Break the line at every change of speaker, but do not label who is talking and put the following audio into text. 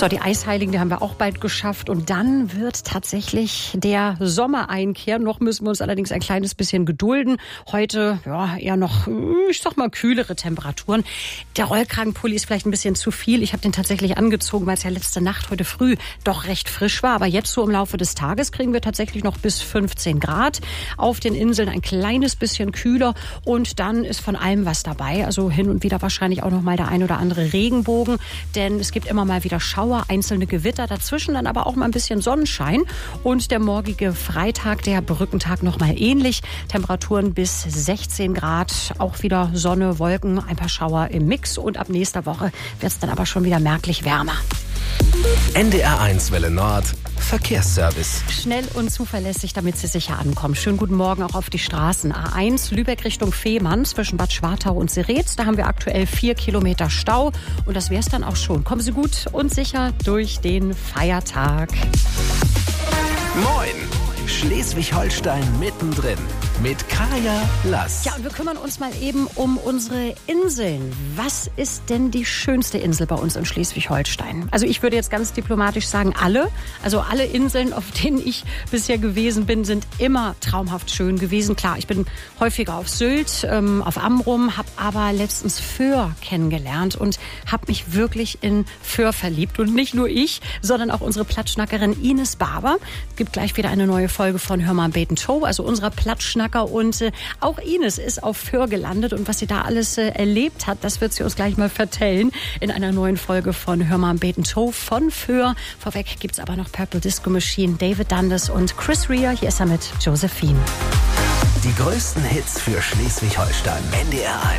So, die Eisheiligen, die haben wir auch bald geschafft. Und dann wird tatsächlich der Sommer einkehren. Noch müssen wir uns allerdings ein kleines bisschen gedulden. Heute, ja, eher noch, ich sag mal, kühlere Temperaturen. Der Rollkragenpulli ist vielleicht ein bisschen zu viel. Ich habe den tatsächlich angezogen, weil es ja letzte Nacht, heute früh, doch recht frisch war. Aber jetzt so im Laufe des Tages kriegen wir tatsächlich noch bis 15 Grad. Auf den Inseln ein kleines bisschen kühler. Und dann ist von allem was dabei. Also hin und wieder wahrscheinlich auch noch mal der ein oder andere Regenbogen. Denn es gibt immer mal wieder Schauer, einzelne Gewitter, dazwischen dann aber auch mal ein bisschen Sonnenschein. Und der morgige Freitag, der Brückentag, noch mal ähnlich. Temperaturen bis 16 Grad, auch wieder Sonne, Wolken, ein paar Schauer im Mix. Und ab nächster Woche wird es dann aber schon wieder merklich wärmer.
NDR1 Welle Nord, Verkehrsservice.
Schnell und zuverlässig, damit Sie sicher ankommen. Schönen guten Morgen auch auf die Straßen. A1 Lübeck Richtung Fehmarn zwischen Bad Schwartau und Seretz. Da haben wir aktuell 4 Kilometer Stau. Und das wäre es dann auch schon. Kommen Sie gut und sicher durch den Feiertag.
Moin! Schleswig-Holstein mittendrin mit Kaya Lass.
Ja, und wir kümmern uns mal eben um unsere Inseln. Was ist denn die schönste Insel bei uns in Schleswig-Holstein? Also ich würde jetzt ganz diplomatisch sagen, alle. Also alle Inseln, auf denen ich bisher gewesen bin, sind immer traumhaft schön gewesen. Klar, ich bin häufiger auf Sylt, auf Amrum, habe aber letztens Föhr kennengelernt und habe mich wirklich in Föhr verliebt. Und nicht nur ich, sondern auch unsere Plattschnackerin Ines Barber. Es gibt gleich wieder eine neue Folge von Hör mal Bait & Show, also unserer Plattschnacker. Und auch Ines ist auf Föhr gelandet. Und was sie da alles erlebt hat, das wird sie uns gleich mal vertellen in einer neuen Folge von Hör mal Bait & Show von Föhr. Vorweg gibt's aber noch Purple Disco Machine, David Dundas und Chris Rea. Hier ist er mit Josephine.
Die größten Hits für Schleswig-Holstein. NDR1.